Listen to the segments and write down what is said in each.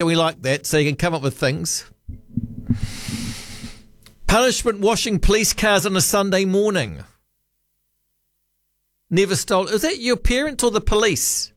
we like that, so you can come up with things. Punishment washing police cars on a Sunday morning. Never stole. Is that your parents or the police?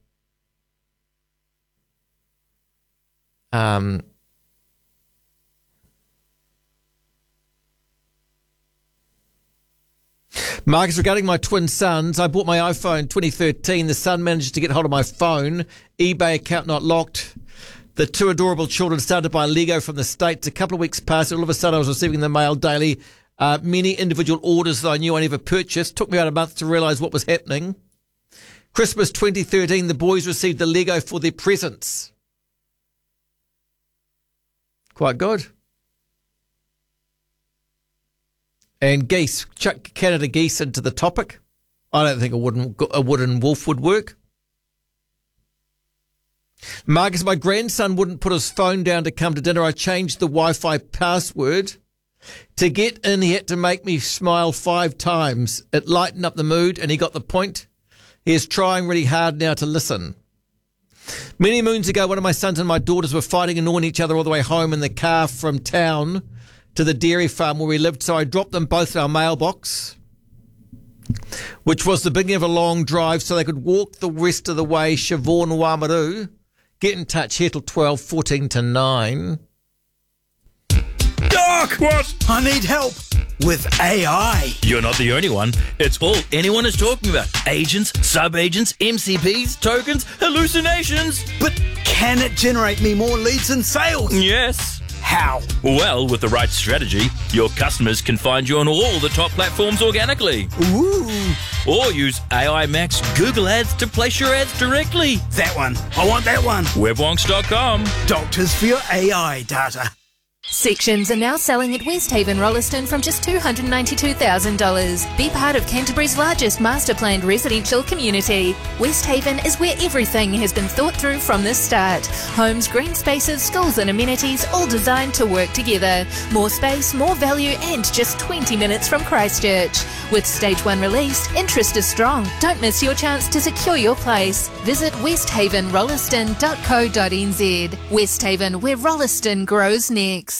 Marcus, regarding my twin sons, I bought my iPhone 2013. The son managed to get hold of my phone. eBay account not locked. The two adorable children started to buy Lego from the States. A couple of weeks passed. All of a sudden, I was receiving in the mail daily many individual orders that I knew I never purchased. Took me about a month to realise what was happening. Christmas 2013, the boys received the Lego for their presents. Quite good. And geese, chuck Canada geese into the topic. I don't think a wooden wolf would work. Marcus, my grandson wouldn't put his phone down to come to dinner. I changed the Wi-Fi password. To get in, he had to make me smile 5 times. It lightened up the mood and he got the point. He is trying really hard now to listen. Many moons ago, one of my sons and my daughters were fighting and annoying each other all the way home in the car from town to the dairy farm where we lived, so I dropped them both in our mailbox, which was the beginning of a long drive, so they could walk the rest of the way. Siobhan Wamaru. Get in touch here till 12, 14 to 9. Doc! What? I need help with AI. You're not the only one. It's all anyone is talking about. Agents, sub-agents, MCPs, tokens, hallucinations. But can it generate me more leads and sales? Yes. How? Well, with the right strategy, your customers can find you on all the top platforms organically. Ooh. Or use AI Max Google Ads to place your ads directly. That one. I want that one. Webwonks.com. Doctors for your AI data. Sections are now selling at Westhaven Rolleston from just $292,000. Be part of Canterbury's largest master-planned residential community. Westhaven is where everything has been thought through from the start. Homes, green spaces, schools and amenities, all designed to work together. More space, more value and just 20 minutes from Christchurch. With Stage 1 released, interest is strong. Don't miss your chance to secure your place. Visit westhavenrolleston.co.nz. Westhaven, where Rolleston grows next.